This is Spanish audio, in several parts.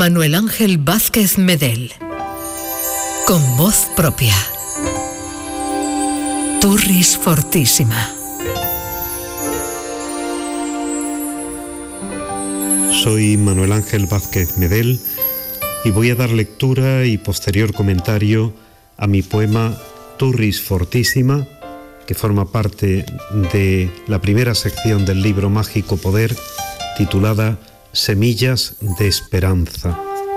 Manuel Ángel Vázquez Medel. Con voz propia. Turris Fortissima. Soy Manuel Ángel Vázquez Medel y voy a dar lectura y posterior comentario a mi poema Turris Fortissima, que forma parte de la primera sección del libro Mágico Poder, titulada Semillas de Esperanza.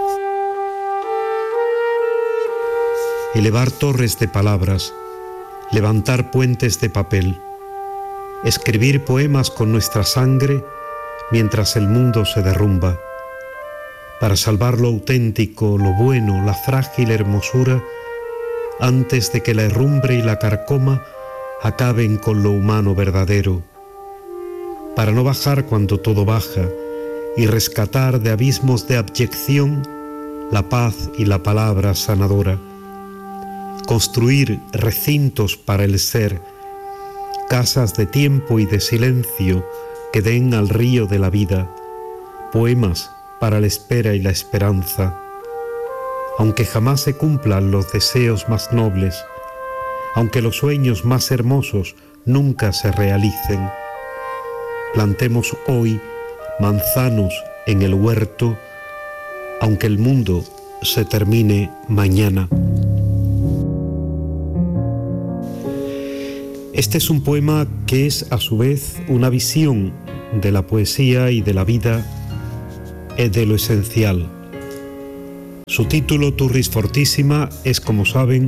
Elevar torres de palabras, levantar puentes de papel, escribir poemas con nuestra sangre mientras el mundo se derrumba, para salvar lo auténtico, lo bueno, la frágil hermosura, antes de que la herrumbre y la carcoma acaben con lo humano verdadero, para no bajar cuando todo baja y rescatar de abismos de abyección la paz y la palabra sanadora, construir recintos para el ser, casas de tiempo y de silencio que den al río de la vida, poemas para la espera y la esperanza, aunque jamás se cumplan los deseos más nobles, aunque los sueños más hermosos nunca se realicen. Plantemos hoy manzanos en el huerto, aunque el mundo se termine mañana. Este es un poema que es a su vez una visión de la poesía y de la vida, de lo esencial. Su título, Turris Fortissima, es, como saben,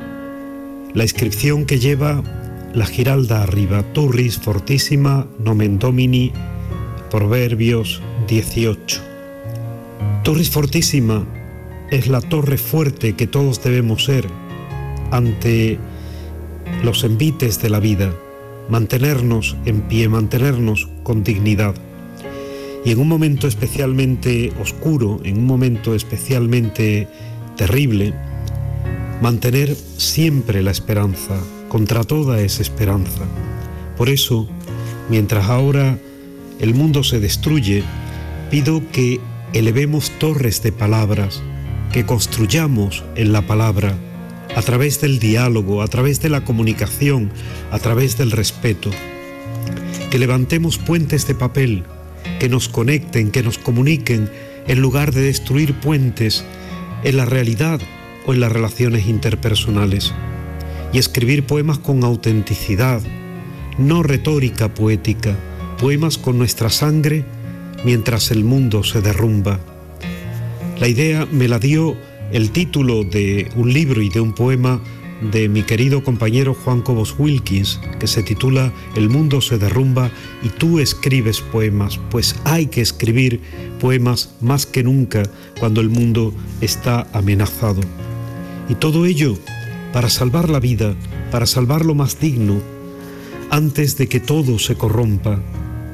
la inscripción que lleva la giralda arriba, Turris Fortissima Nomen Domini, Proverbios 18. Turris Fortissima es la torre fuerte que todos debemos ser ante los envites de la vida, mantenernos en pie, mantenernos con dignidad. Y en un momento especialmente oscuro, en un momento especialmente terrible, mantener siempre la esperanza, contra toda esa esperanza. Por eso, mientras ahora el mundo se destruye, pido que elevemos torres de palabras, que construyamos en la palabra, a través del diálogo, a través de la comunicación, a través del respeto. Que levantemos puentes de papel, que nos conecten, que nos comuniquen, en lugar de destruir puentes en la realidad o en las relaciones interpersonales. Y escribir poemas con autenticidad, no retórica poética, poemas con nuestra sangre mientras el mundo se derrumba. La idea me la dio el título de un libro y de un poema de mi querido compañero Juan Cobos Wilkins, que se titula El mundo se derrumba y tú escribes poemas. Pues hay que escribir poemas más que nunca cuando el mundo está amenazado. Y todo ello para salvar la vida, para salvar lo más digno, antes de que todo se corrompa.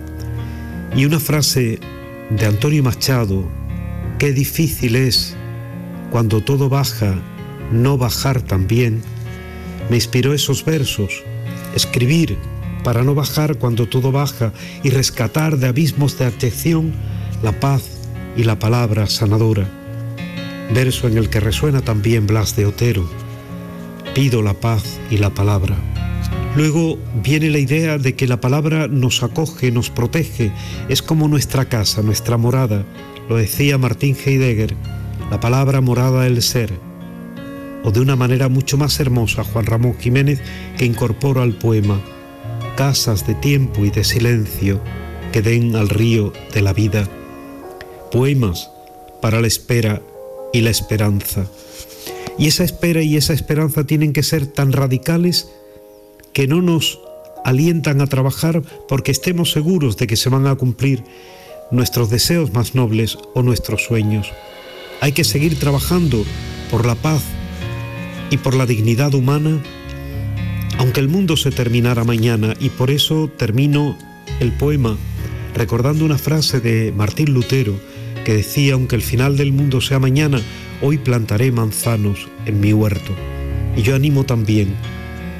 Y una frase de Antonio Machado: qué difícil es cuando todo baja, no bajar también, me inspiró esos versos. Escribir para no bajar cuando todo baja y rescatar de abismos de abyección la paz y la palabra sanadora. Verso en el que resuena también Blas de Otero: pido la paz y la palabra. Luego viene la idea de que la palabra nos acoge, nos protege, es como nuestra casa, nuestra morada. Lo decía Martín Heidegger, la palabra morada del ser. O de una manera mucho más hermosa, Juan Ramón Jiménez, que incorpora al poema: casas de tiempo y de silencio que den al río de la vida. Poemas para la espera y la esperanza. Y esa espera y esa esperanza tienen que ser tan radicales que no nos alientan a trabajar porque estemos seguros de que se van a cumplir nuestros deseos más nobles o nuestros sueños. Hay que seguir trabajando por la paz y por la dignidad humana, aunque el mundo se terminara mañana. Y por eso termino el poema recordando una frase de Martín Lutero que decía: aunque el final del mundo sea mañana, hoy plantaré manzanos en mi huerto. Y yo animo también: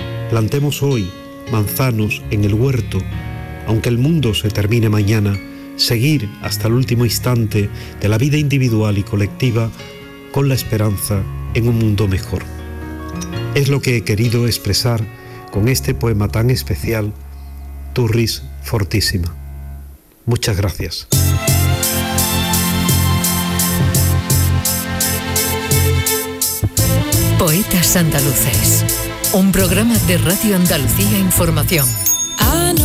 plantemos hoy manzanos en el huerto, aunque el mundo se termine mañana, seguir hasta el último instante de la vida individual y colectiva con la esperanza en un mundo mejor. Es lo que he querido expresar con este poema tan especial, Turris Fortissima. Muchas gracias. Poetas Andaluces, un programa de Radio Andalucía Información.